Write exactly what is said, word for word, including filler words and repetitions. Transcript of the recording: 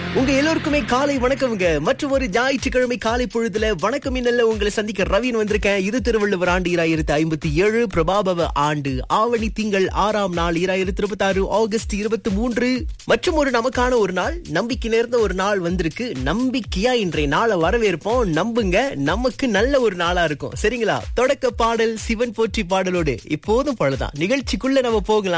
உங்க எல்லோருக்குமே காலை வணக்கம்ங்க. மற்றும் ஒரு ஞாயிற்றுக்கிழமை காலை பொழுதுல வணக்கம் இன்னல்ல உங்களை சந்திக்க ரவின் வந்திருக்கேன். இது திருவள்ளுவர் ஆண்டு இராயிரத்தி ஐம்பத்தி ஏழு பிரபாபவ ஆண்டு ஆவணி திங்கள் ஆறாம் நாள் இராயிரத்தி இருபத்தி ஆறு ஆகஸ்ட் இருபத்தி மூன்று மற்றும் ஒரு நமக்கான ஒரு நாள், நம்பிக்கை நேர்ந்த ஒரு நாள் வந்திருக்கு. நம்பிக்கையா இன்றைய நாளை வரவேற்போம். நம்புங்க, நமக்கு நல்ல ஒரு நாளா இருக்கும். சரிங்களா? தொடக்க பாடல் சிவன் போற்றி பாடலோடு இப்போதும் பழுதான் நிகழ்ச்சிக்குள்ள நம்ம போகலாம்.